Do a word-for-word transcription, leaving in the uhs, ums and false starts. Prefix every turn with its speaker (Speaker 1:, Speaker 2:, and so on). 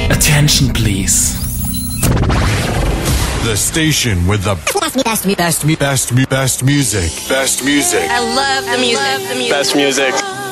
Speaker 1: Attention, please.
Speaker 2: The station with the best, best, best, best, best music. Best music.
Speaker 3: I love the music.
Speaker 4: Best music.